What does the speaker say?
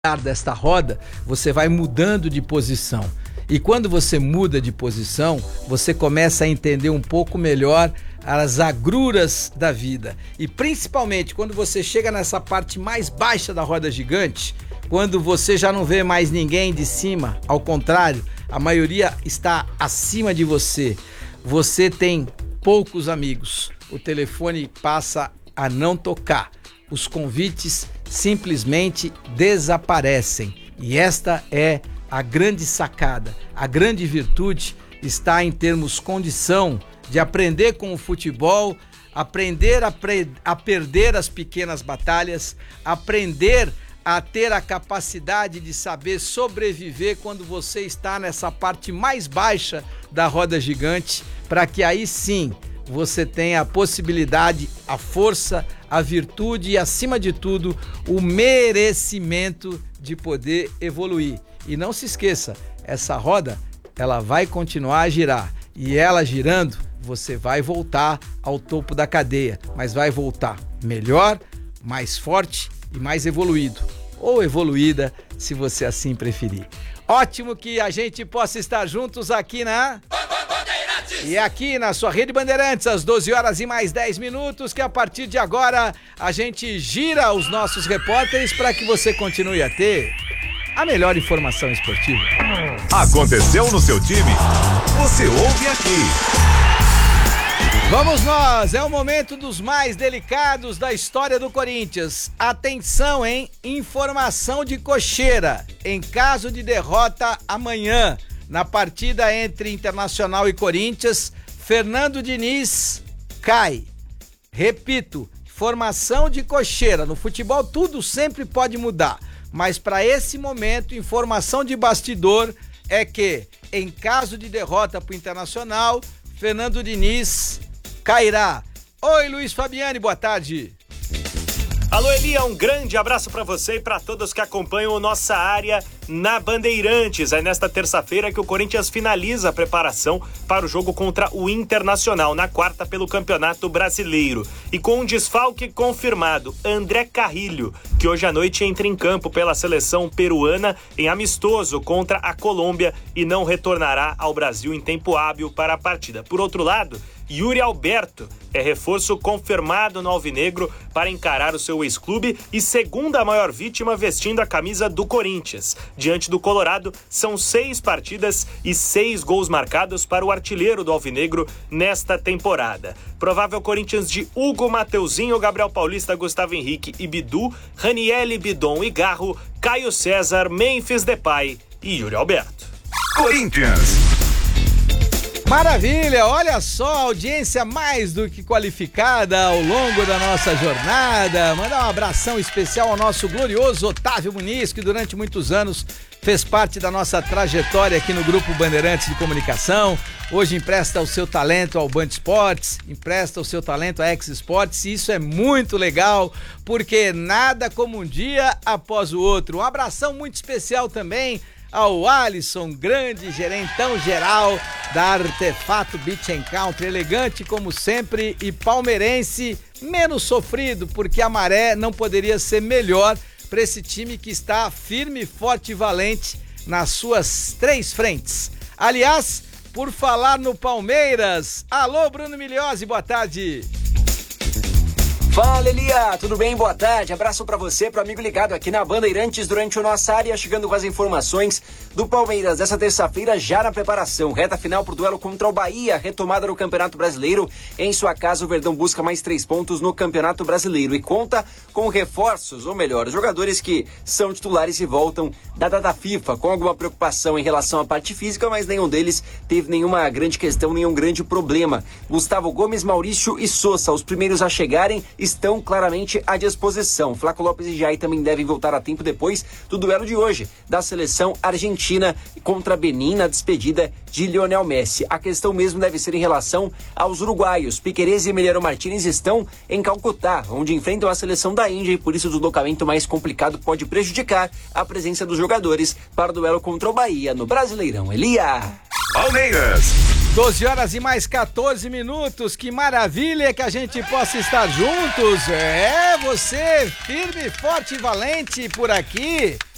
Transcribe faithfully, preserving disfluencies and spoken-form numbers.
desta roda, você vai mudando de posição. E quando você muda de posição, você começa a entender um pouco melhor as agruras da vida. E principalmente quando você chega nessa parte mais baixa da roda gigante, quando você já não vê mais ninguém de cima, ao contrário, a maioria está acima de você. Você tem poucos amigos. O telefone passa a não tocar. Os convites simplesmente desaparecem. E esta é a grande sacada. A grande virtude está em termos condição de aprender com o futebol, aprender a, pre- a perder as pequenas batalhas, aprender a ter a capacidade de saber sobreviver quando você está nessa parte mais baixa da roda gigante, para que aí sim você tenha a possibilidade, a força, a virtude e, acima de tudo, o merecimento de poder evoluir. E não se esqueça, essa roda, ela vai continuar a girar. E ela girando, você vai voltar ao topo da cadeia, mas vai voltar melhor, mais forte e mais evoluído. Ou evoluída, se você assim preferir. Ótimo que a gente possa estar juntos aqui na... E aqui na sua Rede Bandeirantes, às doze horas e mais dez minutos, que a partir de agora a gente gira os nossos repórteres para que você continue a ter a melhor informação esportiva. Aconteceu no seu time? Você ouve aqui. Vamos nós, é o momento dos mais delicados da história do Corinthians. Atenção, hein? Informação de cocheira. Em caso de derrota amanhã, na partida entre Internacional e Corinthians, Fernando Diniz cai. Repito, informação de cocheira. No futebol tudo sempre pode mudar, mas para esse momento, informação de bastidor é que, em caso de derrota para o Internacional, Fernando Diniz cairá. Oi, Luiz Fabiani, boa tarde. Alô, Elia, um grande abraço para você e para todos que acompanham Nossa Área na Bandeirantes. É nesta terça-feira que o Corinthians finaliza a preparação para o jogo contra o Internacional, na quarta pelo Campeonato Brasileiro. E com um desfalque confirmado, André Carrilho, que hoje à noite entra em campo pela seleção peruana em amistoso contra a Colômbia e não retornará ao Brasil em tempo hábil para a partida. Por outro lado, Yuri Alberto é reforço confirmado no Alvinegro para encarar o seu ex-clube e segunda maior vítima vestindo a camisa do Corinthians. Diante do Colorado, são seis partidas e seis gols marcados para o artilheiro do Alvinegro nesta temporada. Provável Corinthians de Hugo, Mateuzinho, Gabriel Paulista, Gustavo Henrique e Bidu, Ranielli, Bidon e Garro, Caio César, Memphis Depay e Yuri Alberto. Corinthians. Maravilha, olha só, audiência mais do que qualificada ao longo da nossa jornada. Mandar um abração especial ao nosso glorioso Otávio Muniz, que durante muitos anos fez parte da nossa trajetória aqui no Grupo Bandeirantes de Comunicação. Hoje empresta o seu talento ao Band Esportes, empresta o seu talento à X Esportes, e isso é muito legal, porque nada como um dia após o outro. Um abração muito especial também ao Alisson, grande gerentão geral da Artefato Beach and Country, elegante como sempre e palmeirense menos sofrido, porque a maré não poderia ser melhor para esse time que está firme, forte e valente nas suas três frentes. Aliás, por falar no Palmeiras, alô Bruno Migliozzi, boa tarde. Fala, Elia, tudo bem? Boa tarde, abraço pra você, pro amigo ligado aqui na Bandeirantes durante o Nossa Área, chegando com as informações do Palmeiras dessa terça-feira já na preparação, reta final pro duelo contra o Bahia, retomada no Campeonato Brasileiro. Em sua casa, o Verdão busca mais três pontos no Campeonato Brasileiro e conta com reforços, ou melhor, jogadores que são titulares e voltam da data FIFA, com alguma preocupação em relação à parte física, mas nenhum deles teve nenhuma grande questão, nenhum grande problema. Gustavo Gomes, Maurício e Sousa, os primeiros a chegarem, estão claramente à disposição. Flaco Lopes e Jair também devem voltar a tempo depois do duelo de hoje, da seleção argentina contra Benin, na despedida de Lionel Messi. A questão mesmo deve ser em relação aos uruguaios. Piquerez e Emiliano Martínez estão em Calcutá, onde enfrentam a seleção da Índia, e por isso o deslocamento mais complicado pode prejudicar a presença dos jogadores para o duelo contra o Bahia no Brasileirão. Elia! Palmeiras. doze horas e mais quatorze minutos, que maravilha que a gente possa estar juntos. É, você firme, forte e valente por aqui.